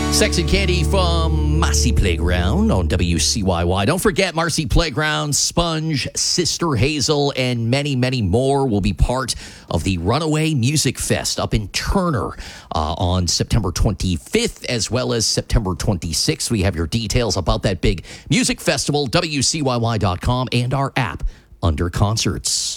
Sex and Candy from Marcy Playground on WCYY. Don't forget, Marcy Playground, Sponge, Sister Hazel, and many, many more will be part of the Runaway Music Fest up in Turner on September 25th as well as September 26th. We have your details about that big music festival, WCYY.com, and our app under concerts.